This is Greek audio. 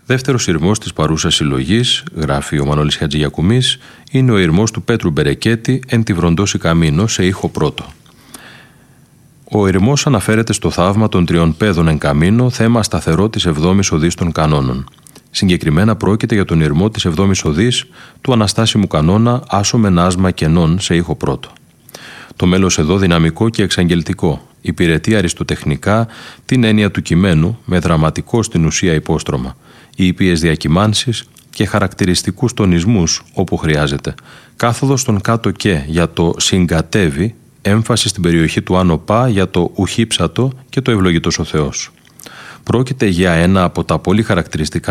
Δεύτερος ηρμός της παρούσας συλλογής, γράφει ο Μανώλης Χατζηγιακουμής, είναι ο ηρμός του Πέτρου Μπερεκέτη «Εν τη βροντώσει καμίνο» σε ήχο πρώτο. Ο ηρμός αναφέρεται στο θαύμα των τριών πέδων εν καμίνο, θέμα σταθερό της 7ης οδής των κανόνων. Συγκεκριμένα πρόκειται για τον ηρμό της 7ης οδής του αναστάσιμου κανόνα «Άσο μεν άσμα κενών» σε ήχο πρώτο. Το μέλος εδώ δυναμικό και εξαγγελτικό, υπηρετεί αριστοτεχνικά την έννοια του κειμένου με δραματικό στην ουσία υπόστρωμα, οι ήπιες διακυμάνσεις και χαρακτηριστικούς τονισμούς όπου χρειάζεται, κάθοδος στον κάτω και για το συγκατεύει, έμφαση στην περιοχή του άνω πά για το ουχύψατο και το ευλογητός ο Θεός. Πρόκειται για ένα από τα πολύ χαρακτηριστικά